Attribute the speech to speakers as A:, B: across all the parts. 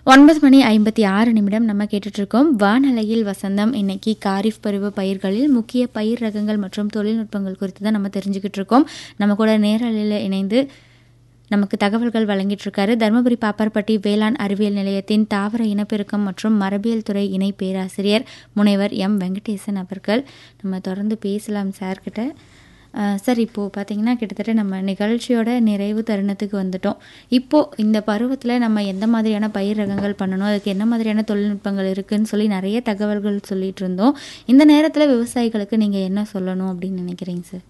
A: 9:56 நம்ம கேட்டுட்ருக்கோம். வானலையில் வசந்தம். இன்னைக்கு காரிஃப் பருவ பயிர்களில் முக்கிய பயிர் ரகங்கள் மற்றும் தொழில்நுட்பங்கள் குறித்து தான் நம்ம தெரிஞ்சுக்கிட்டு இருக்கோம். நம்ம கூட நேரலையில் இணைந்து நமக்கு தகவல்கள் வழங்கிட்டு இருக்காரு தருமபுரி பாப்பர்பட்டி வேளாண் அறிவியல் நிலையத்தின் தாவர இனப்பெருக்கம் மற்றும் மரபியல் துறை இணை பேராசிரியர் முனைவர் எம் வெங்கடேசன் அவர்கள். நம்ம தொடர்ந்து பேசலாம் சார்கிட்ட. சார், இப்போது பார்த்தீங்கன்னா கிட்டத்தட்ட நம்ம நிகழ்ச்சியோட நிறைவு தருணத்துக்கு வந்துட்டோம். இப்போது இந்த பருவத்தில் நம்ம எந்த மாதிரியான பயிர் ரகங்கள் பண்ணணும், அதுக்கு என்ன மாதிரியான தொழில்நுட்பங்கள் இருக்குதுன்னு சொல்லி நிறைய தகவல்கள் சொல்லிகிட்டு இருந்தோம். இந்த நேரத்தில் விவசாயிகளுக்கு நீங்கள் என்ன சொல்லணும் அப்படின்னு நினைக்கிறீங்க சார்?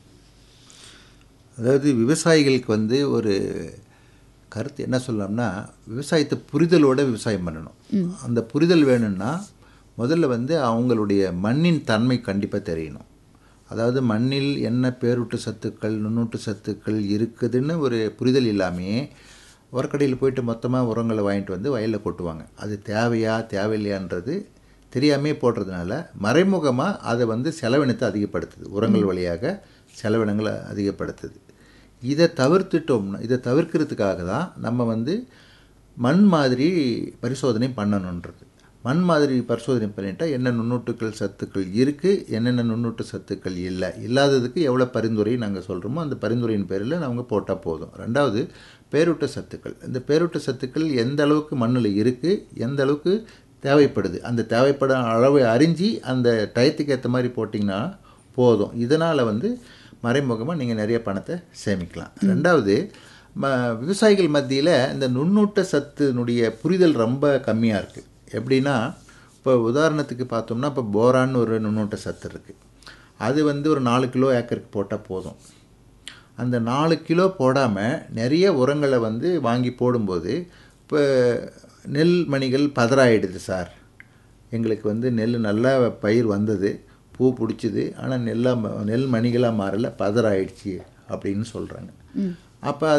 B: அதாவது விவசாயிகளுக்கு ஒரு கருத்து என்ன சொல்லலாம்னா, விவசாயத்தை புரிதலோட விவசாயம் பண்ணணும். அந்த புரிதல் வேணும்னா முதல்ல அவங்களுடைய மண்ணின் தன்மை கண்டிப்பாக தெரியணும். அதாவது மண்ணில் என்ன பேரூட்டு சத்துக்கள் நுண்ணூட்டு சத்துக்கள் இருக்குதுன்னு ஒரு புரிதல் இல்லாமே உரக்கடையில் போயிட்டு மொத்தமாக உரங்களை வாங்கிட்டு வயலில் கொட்டுவாங்க. அது தேவையா தேவையில்லையான்றது தெரியாமே போடுறதுனால மறைமுகமாக அதை செலவினத்தை அதிகப்படுத்துது. உரங்கள் வழியாக செலவினங்களை அதிகப்படுத்துது. இதை தவிர்க்கிறதுக்காக தான் நம்ம மண் மாதிரி பரிசோதனை பண்ணணுன்றது. மண் மாதிரி பரிசோதனை பண்ணிட்டால் என்ன நுண்ணூட்டுக்கள் சத்துக்கள் இருக்குது, என்னென்ன நுண்ணூட்டு சத்துக்கள் இல்லாததுக்கு எவ்வளோ பரிந்துரை நாங்கள் சொல்கிறோமோ அந்த பரிந்துரையின் பேரில் அவங்க போட்டால் போதும். ரெண்டாவது, பேரூட்ட சத்துக்கள். இந்த பேரூட்ட சத்துக்கள் எந்த அளவுக்கு மண்ணில் இருக்குது, எந்த அளவுக்கு தேவைப்படுது, அந்த தேவைப்படும் அளவை அறிஞ்சு அந்த டயத்துக்கு ஏற்ற மாதிரி போட்டிங்கன்னா போதும். இதனால் மறைமுகமாக நீங்கள் நிறைய பணத்தை சேமிக்கலாம். ரெண்டாவது, விவசாயிகள் மத்தியில் இந்த நுண்ணூட்ட சத்துனுடைய புரிதல் ரொம்ப கம்மியாக இருக்குது. எப்படின்னா, இப்போ உதாரணத்துக்கு பார்த்தோம்னா, இப்போ போரான்னு ஒரு நுண்ணூட்ட சத்து இருக்குது. அது ஒரு 4 கிலோ ஏக்கருக்கு போட்டால் போதும். அந்த 4 கிலோ போடாமல் நிறைய உரங்களை வாங்கி போடும்போது இப்போ நெல் மணிகள் பதறாயிடுது சார், எங்களுக்கு நெல் நல்லா பயிர் வந்தது, பூ பிடிச்சிது, ஆனால் நெல் மணிகளாக மாறல, பதறாயிடுச்சு அப்படின்னு சொல்கிறாங்க. அப்போ